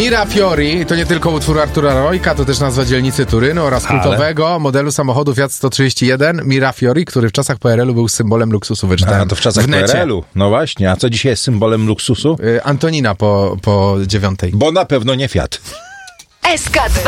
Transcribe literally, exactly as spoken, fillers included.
Mirafiori to nie tylko utwór Artura Rojka, to też nazwa dzielnicy Turynu oraz Ale... kultowego modelu samochodu Fiat sto trzydzieści jeden Mirafiori, który w czasach P R L u był symbolem luksusu. Wyczytałem a, to w czasach w P R L u. No właśnie, a co dzisiaj jest symbolem luksusu? Antonina po, po dziewiątej. Bo na pewno nie Fiat. S K dwa